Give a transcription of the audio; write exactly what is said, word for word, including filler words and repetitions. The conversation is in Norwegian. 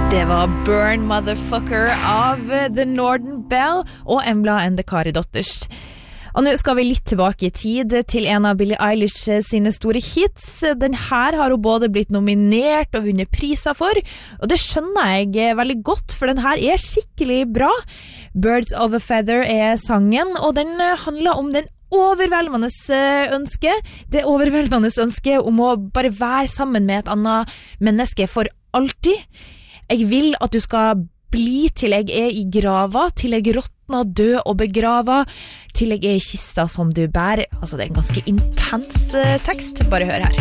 Det var Burn Motherfucker av The Norden Bell og Embla and the Kari Dotters. Og nå skal vi litt tilbake i tid til en av Billie Eilish sine store hits. Den her har hun både blitt nominert og vunnet priser for, og det skjønner jeg veldig godt, for den her er skikkelig bra. Birds of a Feather er sangen, og den handler om den overveldende ønske, det overveldende ønske om å bare være sammen med et annet menneske for alltid. Jeg vil at du skal bli til jeg er i grava, til jeg råtner, død og begrava, til jeg er i kista som du bærer. Altså, det er en ganske intens tekst. Bare hør her.